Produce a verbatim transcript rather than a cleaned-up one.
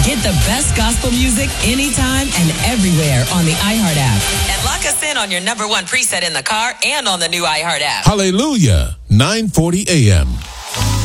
Get the best gospel music anytime and everywhere on the iHeart app. And lock us in on your number one preset in the car and on the new iHeart app. Hallelujah. nine forty a.m.